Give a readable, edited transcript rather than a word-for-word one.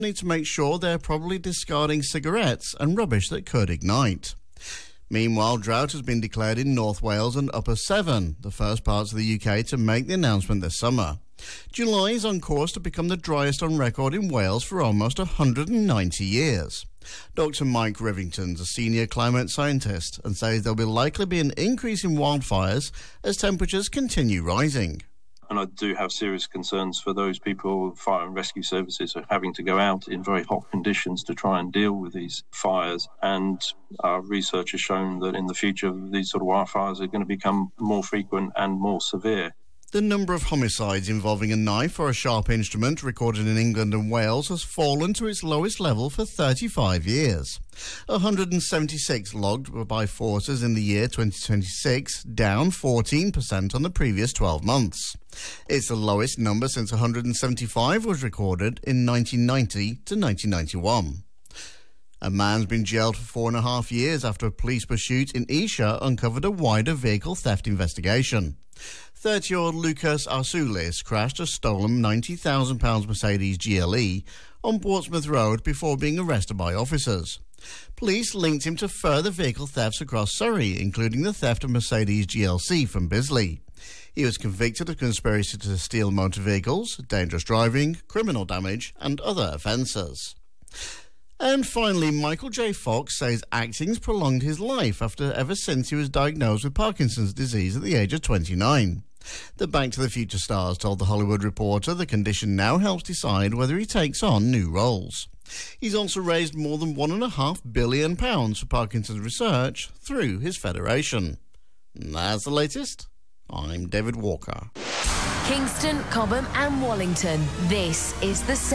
need to make sure they're probably discarding cigarettes and rubbish that could ignite. Meanwhile, drought has been declared in North Wales and Upper Severn, the first parts of the UK to make the announcement this summer. July is on course to become the driest on record in Wales for almost 190 years. Dr Mike Rivington's a senior climate scientist and says there'll be likely be an increase in wildfires as temperatures continue rising. And I do have serious concerns for those people, fire and rescue services are having to go out in very hot conditions to try and deal with these fires. And our research has shown that in the future, these sort of wildfires are going to become more frequent and more severe. The number of homicides involving a knife or a sharp instrument recorded in England and Wales has fallen to its lowest level for 35 years. 176 logged by forces in the year 2026, down 14% on the previous 12 months. It's the lowest number since 175 was recorded in 1990 to 1991. A man's been jailed for 4.5 years after a police pursuit in Esher uncovered a wider vehicle theft investigation. 30-year-old Lucas Arsoulis crashed a stolen £90,000 Mercedes GLE on Portsmouth Road before being arrested by officers. Police linked him to further vehicle thefts across Surrey, including the theft of Mercedes GLC from Bisley. He was convicted of conspiracy to steal motor vehicles, dangerous driving, criminal damage and other offences. And finally, Michael J. Fox says acting's prolonged his life ever since he was diagnosed with Parkinson's disease at the age of 29. The Back to the Future stars told The Hollywood Reporter the condition now helps decide whether he takes on new roles. He's also raised more than £1.5 billion for Parkinson's research through his federation. And that's the latest. I'm David Walker. Kingston, Cobham and Wallington. This is the